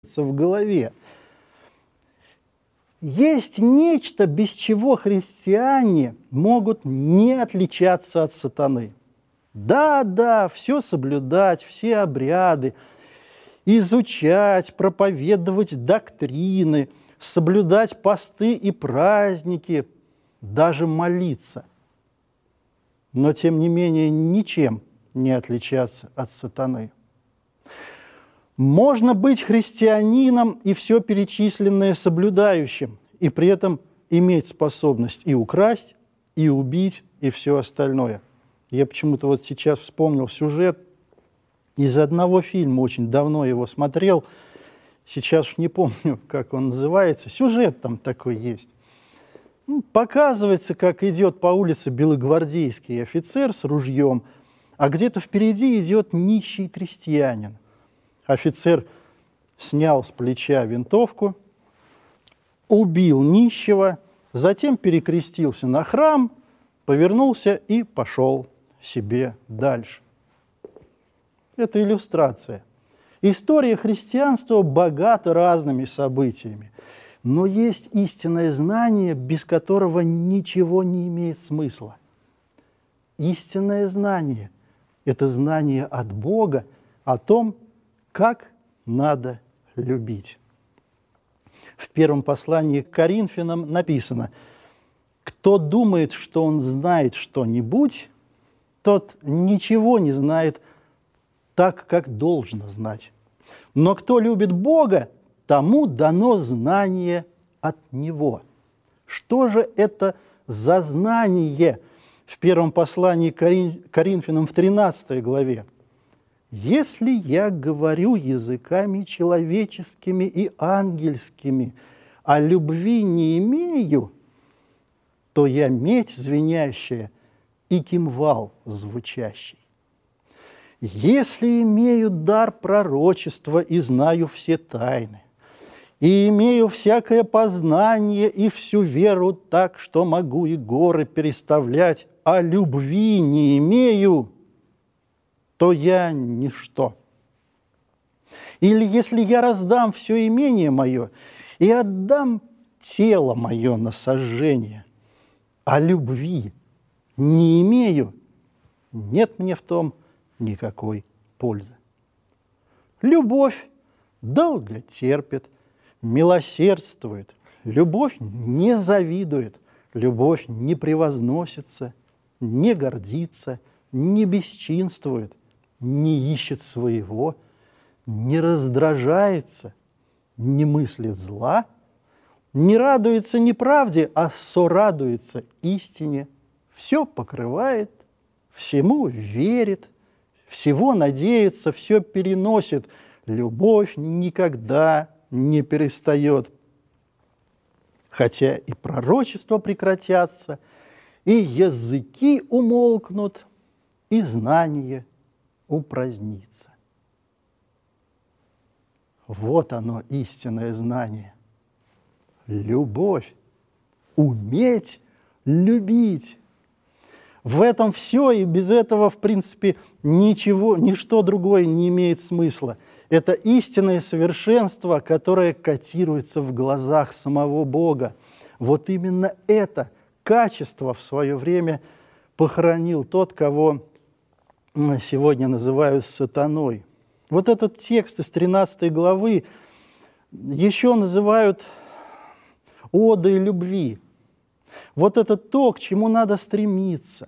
в голове. Есть нечто, без чего христиане могут не отличаться от сатаны. Да, все соблюдать, все обряды, изучать, проповедовать доктрины, соблюдать посты и праздники, даже молиться. Но, тем не менее, ничем не отличаться от сатаны. Можно быть христианином и все перечисленное соблюдающим, и при этом иметь способность и украсть, и убить, и все остальное. Я почему-то вот сейчас вспомнил сюжет из одного фильма, очень давно его смотрел, сейчас уж не помню, как он называется, сюжет там такой есть. Показывается, как идет по улице белогвардейский офицер с ружьем, а где-то впереди идет нищий крестьянин. Офицер снял с плеча винтовку, убил нищего, затем перекрестился на храм, повернулся и пошел себе дальше. Это иллюстрация. История христианства богата разными событиями, но есть истинное знание, без которого ничего не имеет смысла. Истинное знание – это знание от Бога о том, как надо любить. В первом послании к Коринфянам написано: «Кто думает, что он знает что-нибудь, тот ничего не знает так, как должно знать. Но кто любит Бога, тому дано знание от Него». Что же это за знание? В первом послании к Коринфянам в 13 главе. «Если я говорю языками человеческими и ангельскими, а любви не имею, то я медь звенящая и кимвал звучащий. Если имею дар пророчества и знаю все тайны, и имею всякое познание и всю веру так, что могу и горы переставлять, а любви не имею, то я ничто. Или если я раздам все имение мое и отдам тело мое на сожжение, а любви не имею, нет мне в том никакой пользы. Любовь долго терпит, милосердствует, любовь не завидует, любовь не превозносится, не гордится, не бесчинствует, не ищет своего, не раздражается, не мыслит зла, не радуется неправде, а сорадуется истине, все покрывает, всему верит, всего надеется, все переносит. Любовь никогда не перестает. Хотя и пророчества прекратятся, и языки умолкнут, и знание упразднится. Вот оно, истинное знание. Любовь. Уметь любить. В этом все, и без этого, в принципе, ничто другое не имеет смысла. Это истинное совершенство, которое котируется в глазах самого Бога. Вот именно это качество в свое время похоронил тот, кого сегодня называют сатаной. Вот этот текст из 13 главы еще называют одой любви. Вот это то, к чему надо стремиться.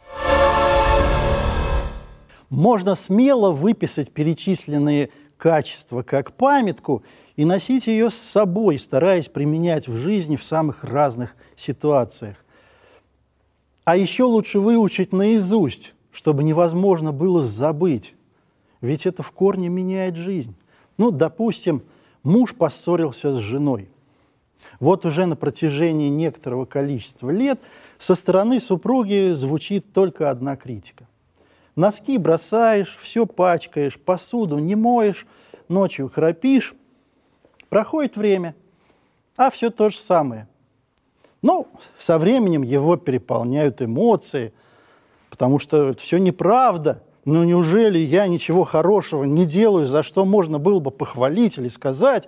Можно смело выписать перечисленные качества как памятку и носить ее с собой, стараясь применять в жизни в самых разных ситуациях. А еще лучше выучить наизусть, чтобы невозможно было забыть. Ведь это в корне меняет жизнь. Допустим, муж поссорился с женой. Вот уже на протяжении некоторого количества лет со стороны супруги звучит только одна критика. Носки бросаешь, все пачкаешь, посуду не моешь, ночью храпишь. Проходит время, а все то же самое. Со временем его переполняют эмоции, потому что это все неправда. ну неужели я ничего хорошего не делаю, за что можно было бы похвалить или сказать,